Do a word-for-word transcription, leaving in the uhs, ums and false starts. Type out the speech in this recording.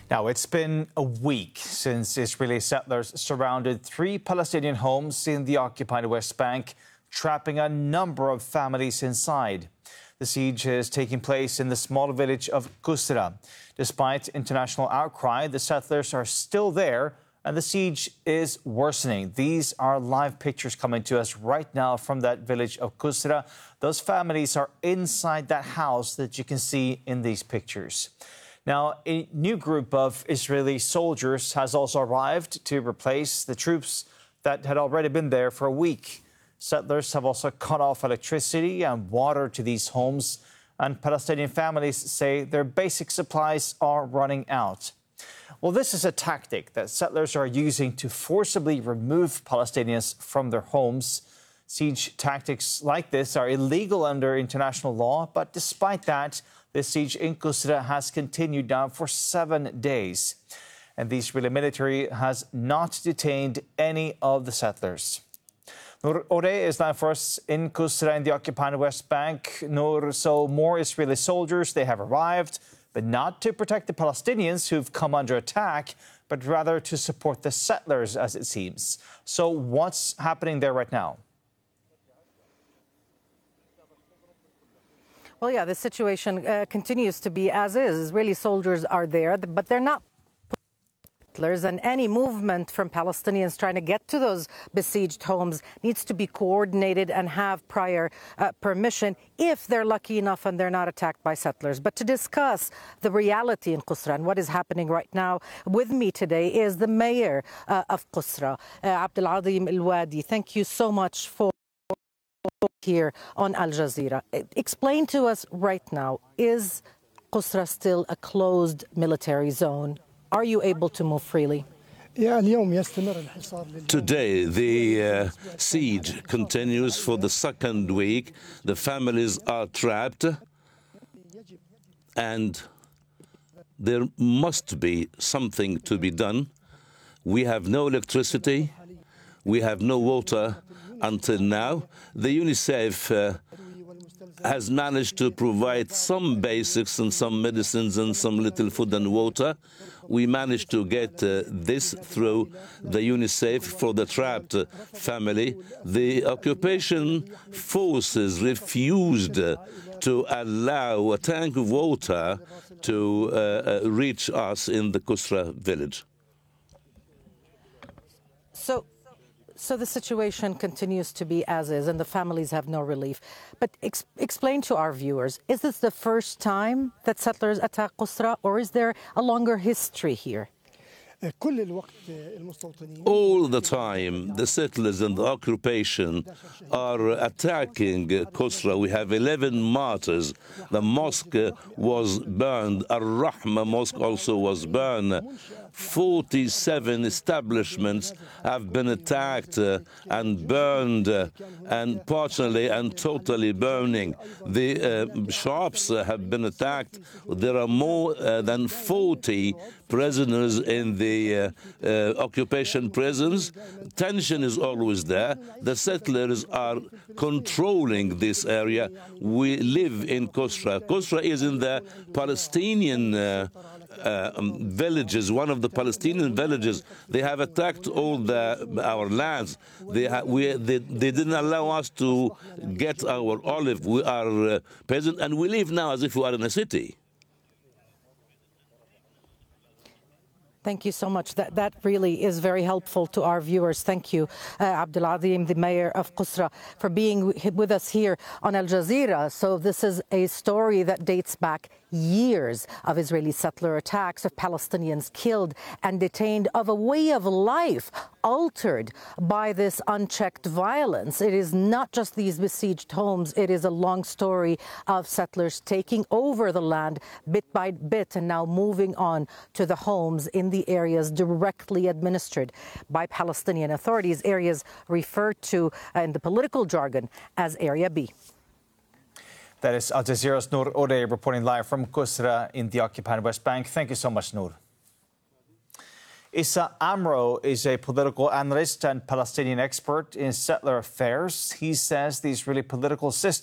Now, it's been a week since Israeli settlers surrounded three Palestinian homes in the occupied West Bank, trapping a number of families inside. The siege is taking place in the small village of Qusra. Despite international outcry, the settlers are still there, and the siege is worsening. These are live pictures coming to us right now from that village of Qusra. Those families are inside that house that you can see in these pictures. Now, a new group of Israeli soldiers has also arrived to replace the troops that had already been there for a week. Settlers have also cut off electricity and water to these homes, and Palestinian families say their basic supplies are running out. Well, this is a tactic that settlers are using to forcibly remove Palestinians from their homes. Siege tactics like this are illegal under international law, but despite that, the siege in Qusra has continued now for seven days. And the Israeli military has not detained any of the settlers. Noor Odeh is now for us in Qusra in the occupied West Bank. Noor, so more Israeli soldiers, they have arrived, but not to protect the Palestinians who've come under attack, but rather to support the settlers, as it seems. So what's happening there right now? Well, yeah, the situation uh, continues to be as is. Israeli soldiers are there, but they're not settlers, and any movement from Palestinians trying to get to those besieged homes needs to be coordinated and have prior uh, permission if they're lucky enough and they're not attacked by settlers. But to discuss the reality in Qusra and what is happening right now, with me today is the mayor uh, of Qusra, uh, Abdulazim Al-Wadi. Thank you so much for here on Al Jazeera. Explain to us right now, is Qusra still a closed military zone? Are you able to move freely? Today, the uh, siege continues for the second week. The families are trapped, and there must be something to be done. We have no electricity. We have no water until now. The UNICEF uh, has managed to provide some basics and some medicines and some little food and water. We managed to get uh, this through the UNICEF for the trapped uh, family. The occupation forces refused uh, to allow a tank of water to uh, uh, reach us in the Qusra village. So. So the situation continues to be as is, and the families have no relief. But ex explain to our viewers, is this the first time that settlers attack Qusra, or is there a longer history here? All the time, the settlers and the occupation are attacking Qusra. We have eleven martyrs. The mosque was burned. Al-Rahma mosque also was burned. forty-seven establishments have been attacked uh, and burned, uh, and partially and totally burning. The uh, shops uh, have been attacked. There are more uh, than forty prisoners in the uh, uh, occupation prisons. Tension is always there. The settlers are controlling this area. We live in Qusra. Qusra is in the Palestinian uh, uh, um, villages, one of the Palestinian villages. They have attacked all the, our lands. They, ha we, they, they didn't allow us to get our olive. We are uh, peasant, and we live now as if we are in a city. Thank you so much. That, that really is very helpful to our viewers. Thank you, uh, Abdulazim, the mayor of Qusra, for being with us here on Al Jazeera. So this is a story that dates back years of Israeli settler attacks, of Palestinians killed and detained, of a way of life altered by this unchecked violence. It is not just these besieged homes. It is a long story of settlers taking over the land bit by bit and now moving on to the homes in the areas directly administered by Palestinian authorities, areas referred to uh, in the political jargon as Area B. That is Al Jazeera's Noor Odeh reporting live from Qusra in the occupied West Bank. Thank you so much, Noor. Issa Amro is a political analyst and Palestinian expert in settler affairs. He says the Israeli political system